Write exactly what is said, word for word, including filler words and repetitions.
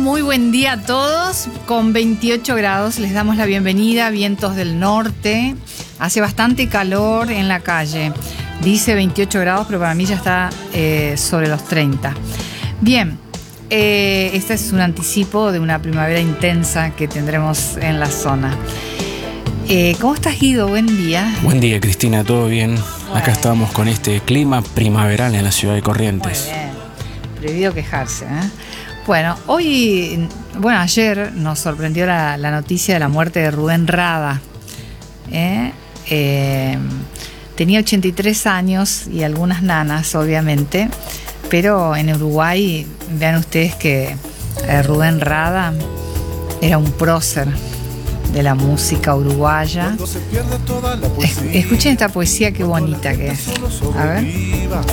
muy buen día a todos. Con veintiocho grados les damos la bienvenida, vientos del norte. Hace bastante calor en la calle. Dice veintiocho grados, pero para mí ya está eh, sobre los treinta. Bien, eh, este es un anticipo de una primavera intensa que tendremos en la zona. Eh, ¿Cómo estás, Guido? Buen día. Buen día, Cristina, ¿todo bien? Bueno. Acá estamos con este clima primaveral en la ciudad de Corrientes. Muy bien, prohibido quejarse, ¿eh? Bueno, hoy, bueno, ayer nos sorprendió la, la noticia de la muerte de Rubén Rada. ¿eh? Eh, tenía ochenta y tres años y algunas nanas, obviamente, pero en Uruguay, vean ustedes que eh, Rubén Rada era un prócer de la música uruguaya. Es, escuchen esta poesía, qué bonita que es. A ver.